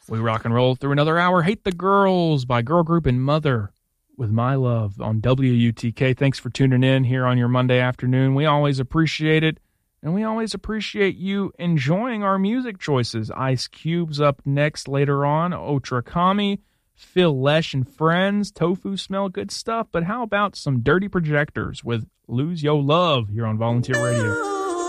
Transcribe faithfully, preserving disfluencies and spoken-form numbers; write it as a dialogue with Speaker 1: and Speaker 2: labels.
Speaker 1: We rock and roll through another hour. Hate the Girls by Girl Group and Mother with My Love on W U T K. Thanks for tuning in here on your Monday afternoon. We always appreciate it, and we always appreciate you enjoying our music choices. Ice Cube's up next later on. Otra Kami, Phil Lesh and Friends, Tofu Smell, good stuff. But how about some Dirty Projectors with Lose Your Love here on Volunteer Radio?